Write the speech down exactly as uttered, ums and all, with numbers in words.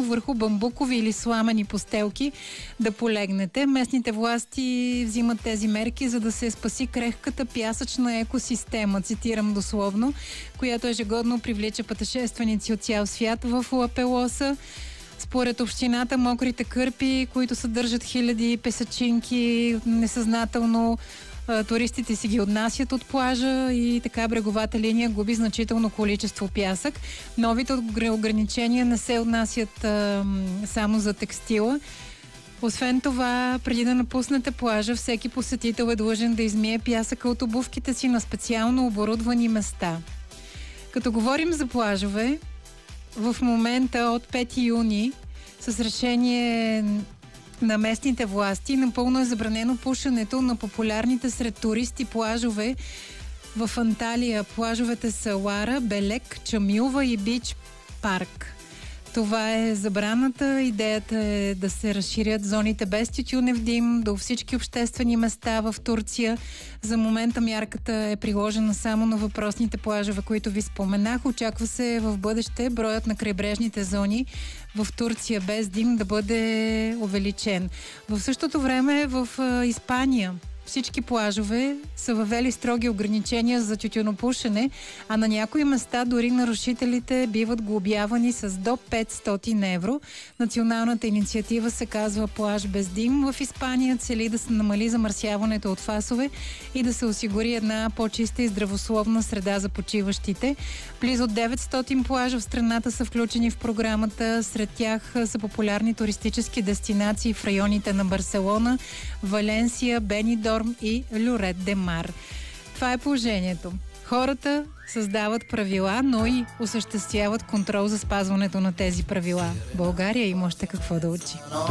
върху бамбукови или сламени постелки да полегнете. Местните власти взимат тези мерки, за да се спаси крехката пясъчна екосистема, цитирам дословно, която ежегодно привлича пътешественици от цял свят в Лапелоса. Според общината, мокрите кърпи, които съдържат хиляди песачинки, несъзнателно туристите си ги отнасят от плажа и така бреговата линия губи значително количество пясък. Новите ограничения не се отнасят а, само за текстила. Освен това, преди да напуснете плажа, всеки посетител е длъжен да измие пясъка от обувките си на специално оборудвани места. Като говорим за плажове, в момента от пети юни с решение на местните власти напълно е забранено пушенето на популярните сред туристи плажове в Анталия. Плажовете са Лара, Белек, Чамилва и Бич парк. Това е забраната. Идеята е да се разширят зоните без тютюнев дим до всички обществени места в Турция. За момента мярката е приложена само на въпросните плажове, които ви споменах. Очаква се в бъдеще броят на крайбрежните зони в Турция без дим да бъде увеличен. В същото време в Испания всички плажове са въвели строги ограничения за тютюнопушене, а на някои места дори нарушителите биват глобявани с до петстотин евро. Националната инициатива се казва Плаж без дим. В Испания цели да се намали замърсяването от фасове и да се осигури една по-чиста и здравословна среда за почиващите. Близо деветстотин плажа в страната са включени в програмата. Сред тях са популярни туристически дестинации в районите на Барселона, Валенсия, Бенидорм и Люрет де Мар. Това е положението. Хората създават правила, но и осъществяват контрол за спазването на тези правила. България има още какво да учи.